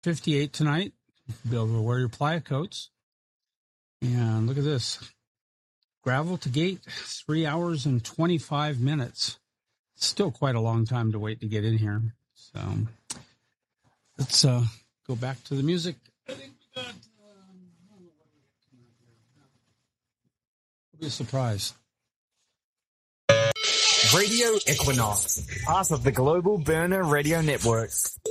58 tonight. Be able to wear your playa coats. And look at this. Gravel to gate, 3 hours and 25 minutes. Still quite a long time to wait to get in here. So let's go back to the music. I think we got, it'll be a surprise. Radio Equinox, part of the Global Burner Radio Network.